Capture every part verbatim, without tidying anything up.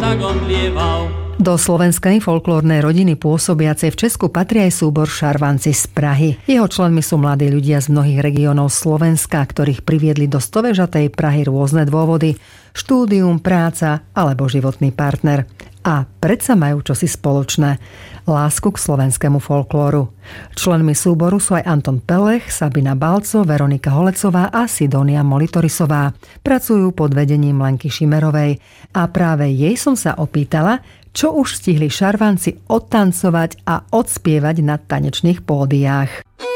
tak on lieval. Do slovenskej folklórnej rodiny pôsobiacej v Česku patrí aj súbor Šarvanci z Prahy. Jeho členmi sú mladí ľudia z mnohých regiónov Slovenska, ktorých priviedli do stovežatej Prahy rôzne dôvody. Štúdium, práca alebo životný partner. A predsa majú čosi spoločné. Lásku k slovenskému folklóru. Členmi súboru sú aj Anton Pelech, Sabina Balco, Veronika Holecová a Sidonia Molitorisová. Pracujú pod vedením Lenky Šimerovej. A práve jej som sa opýtala, čo už stihli Šarvanci odtancovať a odspievať na tanečných pódiách.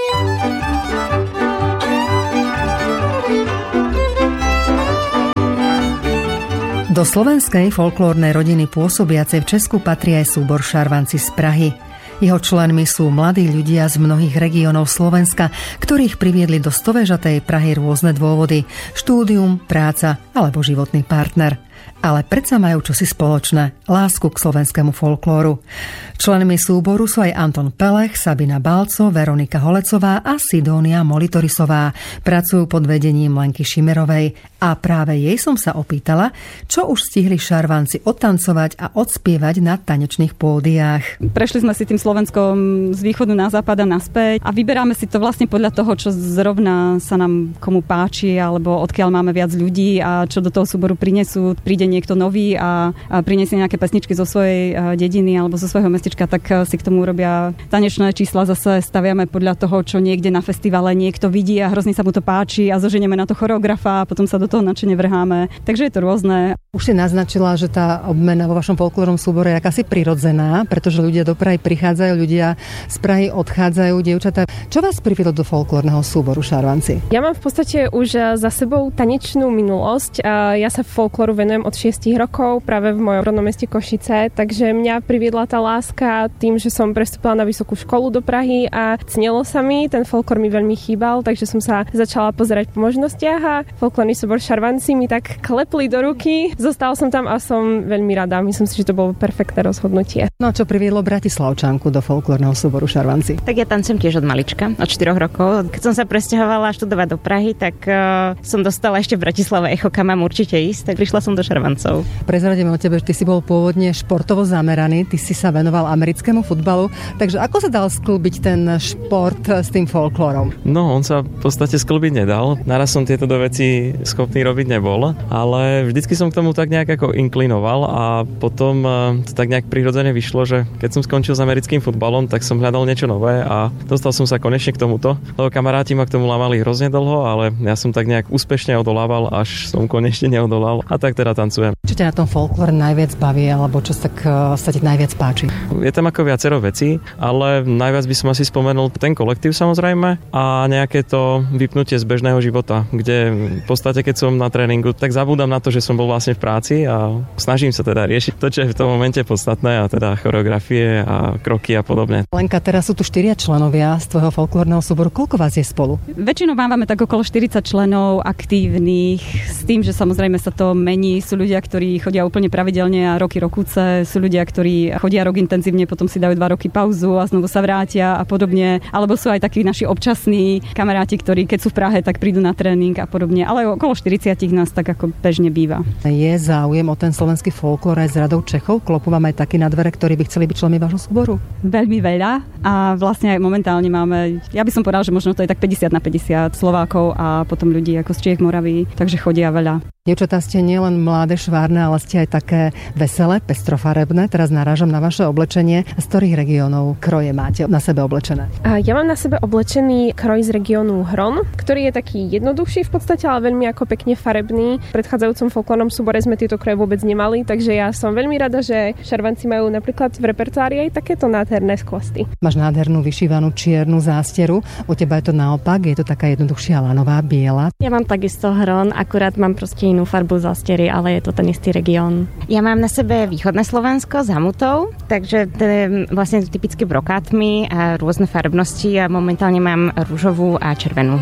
Do slovenskej folklórnej rodiny pôsobiacej v Česku patrí aj súbor Šarvanci z Prahy. Jeho členmi sú mladí ľudia z mnohých regiónov Slovenska, ktorých priviedli do stovežatej Prahy rôzne dôvody. Štúdium, práca alebo životný partner. Ale predsa majú čosi spoločné. Lásku k slovenskému folklóru. Členmi súboru sú aj Anton Pelech, Sabina Balco, Veronika Holecová a Sidonia Molitorisová. Pracujú pod vedením Lenky Šimerovej. A práve jej som sa opýtala, čo už stihli Šarvanci odtancovať a odspievať na tanečných pódiách. Prešli sme si tým Slovenskom z východu na západ a naspäť a vyberáme si to vlastne podľa toho, čo zrovna sa nám komu páči alebo odkiaľ máme viac ľudí a čo do toho súboru prinesú. Príde niekto nový a, a prinesie nejaké pesničky zo svojej dediny alebo zo svojho mestečka, tak si k tomu urobia tanečné čísla. Zase staviame podľa toho, čo niekde na festivale niekto vidí a hrozne sa mu to páči a zoženieme na to choreografa a potom sa do toho nadšene vrháme. Takže je to rôzne. Už si naznačila, že tá obmena vo vašom folklórnom súbore je akási prirodzená, pretože ľudia do Prahy prichádzajú, ľudia z Prahy odchádzajú, dievčatá. Čo vás priviedlo do folklórneho súboru Šarvanci? Ja mám v podstate už za sebou tanečnú minulosť. Ja sa folklóru venujem od šiestich rokov práve v mojom rodnom meste Košice, takže mňa priviedla tá láska tým, že som prestúpila na vysokú školu do Prahy a cnelo sa mi, ten folklór mi veľmi chýbal, takže som sa začala pozerať po možnostiach a folklórny súbor Šarvanci mi tak klepli do ruky. Zostala som tam a som veľmi rada. Myslím si, že to bolo perfektné rozhodnutie. No a čo priviedlo Bratislavčanku do folklórneho súboru Šarvanci? Tak ja tancujem tiež od malička, od štyroch rokov. Keď som sa presťahovala študovať do Prahy, tak uh, som dostala ešte v Bratislave echo, kam mám určite ísť, tak prišla som do Šarvancov. Prezradíme o tebe, že ty si bol pôvodne športovo zameraný, ty si sa venoval americkému futbalu, takže ako sa dal sklbiť ten šport s tým folklórom? No, on sa v podstate sklbiť nedal. Naraz som tieto dve veci schopný robiť nebol, ale vždycky som k tomu tak nejak ako inklinoval a potom to tak nejak prirodzene vyšlo, že keď som skončil s americkým futbalom, tak som hľadal niečo nové a dostal som sa konečne k tomuto. Lebo kamaráti ma k tomu lámali hrozne dlho, ale ja som tak nejak úspešne odolával, až som konečne neodolal a tak teda tancujem. Čo ťa na tom folklóre najviac baví, alebo čo sa, tak, sa ti najviac páči? Je tam ako viacero vecí, ale najviac by som asi spomenul ten kolektív samozrejme a nejaké to vypnutie z bežného života, kde v podstate keď som na tréningu, tak zabúdam na to, že som bol vlastne v práci a snažím sa teda riešiť to, čo je v tom momente podstatné a teda choreografie a kroky a podobne. Lenka, teraz sú tu štyria členovia z tvojho folklórneho súboru. Koľko vás je spolu? Väčšinou máme tak okolo štyridsať členov aktívnych, s tým, že samozrejme sa to mení. Sú ľudia, ktorí chodia úplne pravidelne a roky rokúce, sú ľudia, ktorí chodia rok intenzívne, potom si dajú dva roky pauzu a znovu sa vrátia a podobne. Alebo sú aj takí naši občasní kamaráti, ktorí keď sú v Prahe, tak prídu na tréning a podobne. Ale okolo štyridsať nás tak ako bežne býva. Je záujem o ten slovenský folklór aj z radou Čechov? Klopú vám aj takí na dvere, ktorí by chceli byť členmi vášho súboru? Veľmi veľa a vlastne aj momentálne máme, ja by som povedala, že možno to je tak päťdesiat na päťdesiat Slovákov a potom ľudí ako z Čiech, Moravy, takže chodia veľa. Dievčatá, ste nielen mladé, švárne, ale ste aj také veselé, pestrofarebné. Teraz narážam na vaše oblečenie. Z ktorých regiónov kroje máte na sebe oblečené? Ja mám na sebe oblečený kroj z regiónu Hron, ktorý je taký jednoduchší v podstate, ale veľmi ako pekne farebný. V predchádzajúcom folklórnom súbore sme tieto kroje vôbec nemali, takže ja som veľmi rada, že Šarvanci majú napríklad v repertoári aj takéto nádherné skvosty. Máš nádhernú vyšívanú čiernu zásteru. U teba je to naopak, je to taká jednoduchšia lanová, biela. Ja mám takisto Hron, akurát mám proste inú farbu zástery, ale je to ten istý región. Ja mám na sebe východné Slovensko s hamutou, takže to je vlastne typické brokátmi a rôzne farebnosti a momentálne mám ružovú a červenú.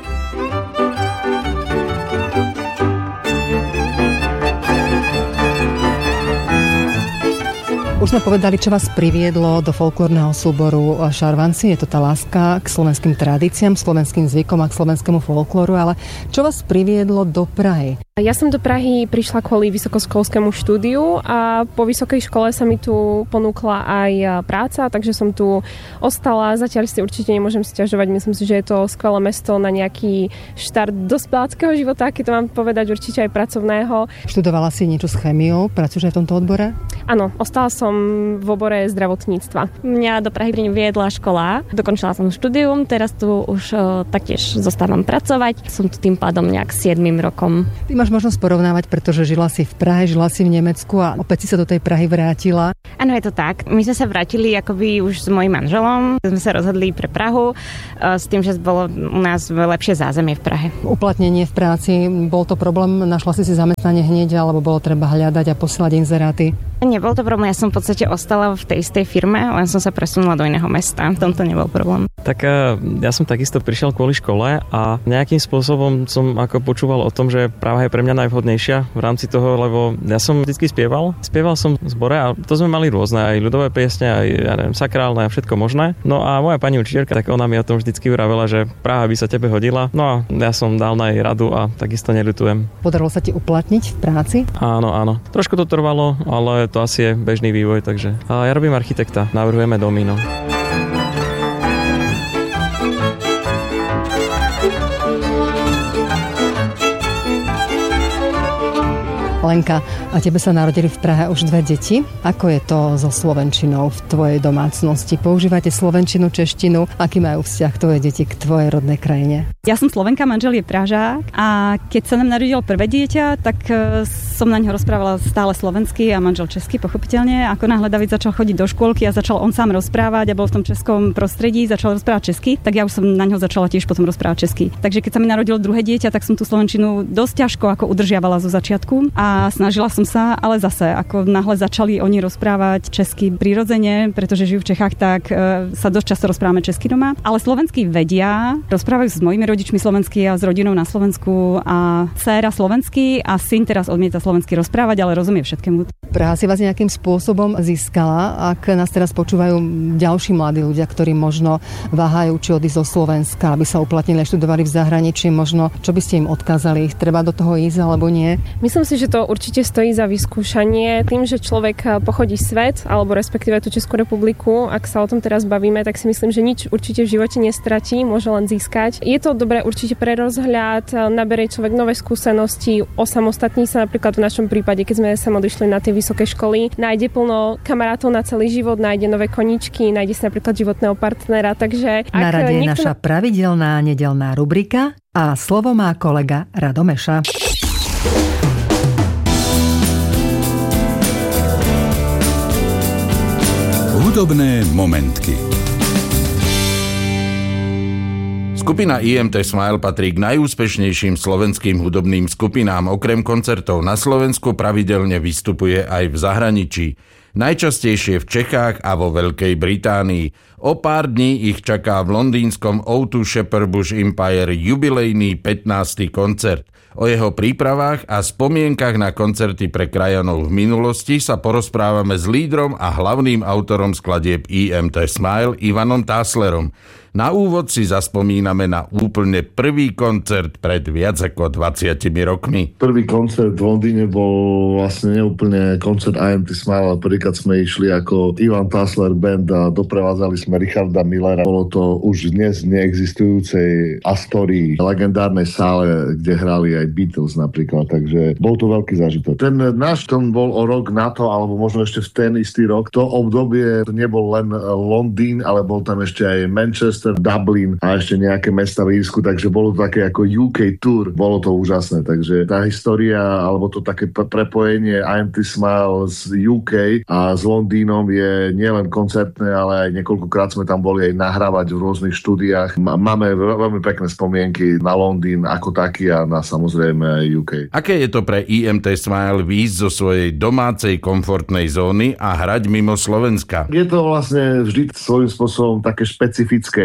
Už sme povedali, čo vás priviedlo do folklórneho súboru Šarvanci. Je to tá láska k slovenským tradíciám, slovenským zvykom a k slovenskému folklóru, ale čo vás priviedlo do Prahy? Ja som do Prahy prišla kvôli vysokoškolskému štúdiu a po vysokej škole sa mi tu ponúkla aj práca, takže som tu ostala. Zatiaľ si určite nemôžem sťažovať. Myslím si, že je to skvelé mesto na nejaký štart dospeláckého života, keď to mám povedať, určite aj pracovného. Študovala si niečo s chémiou? Pracuješ aj v tomto odbore? Áno, ostala som v obore zdravotníctva. Mňa do Prahy viedla škola. Dokončila som štúdium, teraz tu už o, taktiež zostávam pracovať. Som tu tým pádom nejak siedmym rokom. Ty máš možnosť porovnávať, pretože žila si v Prahe, žila si v Nemecku a opäť si sa do tej Prahy vrátila. Áno, je to tak. My sme sa vrátili akoby už s mojím manželom. Sme sa rozhodli pre Prahu s tým, že bolo u nás lepšie zázemie v Prahe. Uplatnenie v práci, bol to problém? Našla si si zamestnanie hneď, alebo bolo treba hľadať a posielať inzeráty? Nebol to problém, ja som v podstate ostala v tej istej firme, len som sa presunula do iného mesta. V tomto nebol problém. Tak ja som takisto prišiel kvôli škole a nejakým spôsobom som ako počúval o tom, že Praha je pre mňa najvhodnejšia v rámci toho, lebo ja som vždycky spieval. Spieval som v zbore a to sme mali rôzne, aj ľudové piesne, aj ja neviem, sakrálne a všetko možné. No a moja pani učiteľka, tak ona mi o tom vždycky vravela, že Praha by sa tebe hodila. No a ja som dal na jej radu a takisto neľutujem. Podarilo sa ti uplatniť v práci? Áno, áno. Trošku to trvalo, ale to asi je bežný vývoj, takže a ja robím architekta, navrhujeme domino. Lenka, a tebe sa narodili v Prahe už dve deti. Ako je to so slovenčinou v tvojej domácnosti? Používate slovenčinu, češtinu? Aký majú vzťah tvoje deti k tvojej rodnej krajine? Ja som Slovenka, manžel je Pražák a keď sa nám narodilo prvé dieťa, tak som na ňo rozprávala stále slovensky a manžel česky, pochopiteľne. Ako náhle David začal chodiť do škôlky a začal on sám rozprávať a bol v tom českom prostredí, začal rozprávať česky, tak ja už som na ňo začala tiež potom rozprávať česky. Takže keď sa mi narodilo druhé dieťa, tak som tú slovenčinu dosť ťažko ako udržiavala zo začiatku. A A snažila som sa, ale zase, ako náhle začali oni rozprávať česky prirodzene, pretože žijú v Čechách, tak e, sa dosť často rozprávame česky doma. Ale slovenský vedia, rozprávajú s mojimi rodičmi slovensky a s rodinou na Slovensku a dcéra slovensky a syn teraz odmieta slovensky rozprávať, ale rozumie všetkému. Praha si vás nejakým spôsobom získala, ak nás teraz počúvajú ďalší mladí ľudia, ktorí možno váhajú, či odísť zo Slovenska, aby sa uplatnili a študovali v zahraničí, možno čo by ste im odkázali? Treba do toho ísť alebo nie? Myslím si, že to určite stojí za vyskúšanie. Tým, že človek pochodí svet, alebo respektíve tú Českú republiku, ak sa o tom teraz bavíme, tak si myslím, že nič určite v živote nestratí, môže len získať. Je to dobré určite pre rozhľad, naberie človek nové skúsenosti, osamostatní sa napríklad v našom prípade, keď sme sa odišli na tie vysoké školy, nájde plno kamarátov na celý život, nájde nové koničky, nájde si napríklad životného partnera, takže ak na rade je niekto... naša pravidelná nedeľná rubrika a slovo má kolega Rado Meša. Hudobné momentky. Skupina í em té Smile patrí k najúspešnejším slovenským hudobným skupinám. Okrem koncertov na Slovensku pravidelne vystupuje aj v zahraničí. Najčastejšie v Čechách a vo Veľkej Británii. O pár dní ich čaká v londýnskom ó dva Shepherd Bush Empire jubilejný pätnásty koncert. O jeho prípravách a spomienkach na koncerty pre krajanov v minulosti sa porozprávame s lídrom a hlavným autorom skladieb í em té Smile Ivanom Táslerom. Na úvod si zaspomíname na úplne prvý koncert pred viac ako dvadsiatimi rokmi. Prvý koncert v Londýne bol vlastne neúplne koncert í em té Smile, ale prvýkrát sme išli ako Ivan Tásler Band a doprevádzali sme Richarda Millera. Bolo to už dnes neexistujúcej Astorii, legendárnej sále, kde hrali aj Beatles napríklad, takže bol to veľký zážitok. Ten náš tom bol o rok na to, alebo možno ešte v ten istý rok. To obdobie to nebol len Londýn, ale bol tam ešte aj Manchester, Dublin a ešte nejaké mesta v Írsku, takže bolo to také ako ú ká tour. Bolo to úžasné, takže tá história, alebo to také prepojenie í em té Smile z ú ká a s Londýnom je nielen koncertné, ale aj niekoľkokrát sme tam boli aj nahrávať v rôznych štúdiách. Máme veľmi pekné spomienky na Londýn ako taký a na samozrejme ú ká. Aké je to pre í em té Smile výjsť zo svojej domácej komfortnej zóny a hrať mimo Slovenska? Je to vlastne vždy svojím spôsobom také špecifické.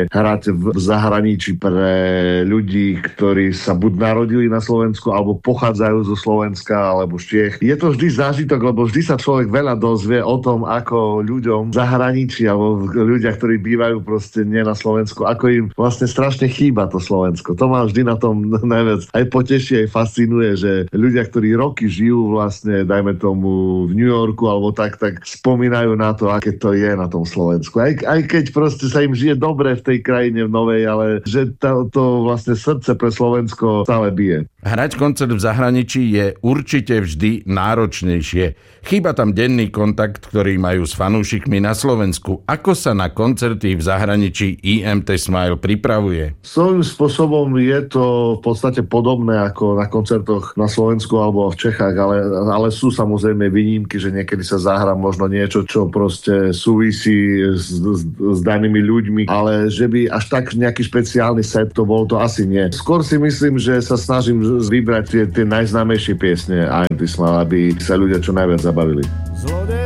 hrať v zahraničí pre ľudí, ktorí sa buď narodili na Slovensku, alebo pochádzajú zo Slovenska, alebo z Čiech. Je to vždy zážitok, lebo vždy sa človek veľa dozvie o tom, ako ľuďom v zahraničí, alebo ľudia, ktorí bývajú proste nie na Slovensku, ako im vlastne strašne chýba to Slovensko. To ma vždy na tom najviac aj poteší, aj fascinuje, že ľudia, ktorí roky žijú vlastne, dajme tomu v New Yorku, alebo tak, tak spomínajú na to, aké to je na tom Slovensku. Aj, aj keď proste sa im žije dobre v tej krajine v novej, ale že to, to vlastne srdce pre Slovensko stále bije. Hrať koncert v zahraničí je určite vždy náročnejšie. Chýba tam denný kontakt, ktorý majú s fanúšikmi na Slovensku. Ako sa na koncerty v zahraničí í em té Smile pripravuje? Svojím spôsobom je to v podstate podobné ako na koncertoch na Slovensku alebo v Čechách, ale, ale sú samozrejme výnimky, že niekedy sa zahrá možno niečo, čo proste súvisí s, s, s danými ľuďmi, ale že by až tak nejaký špeciálny set to bol, to asi nie. Skôr si myslím, že sa snažím vybrať tie, tie najznámejšie piesne í em té Smile, aby sa ľudia čo najviac zabavili. Zlodej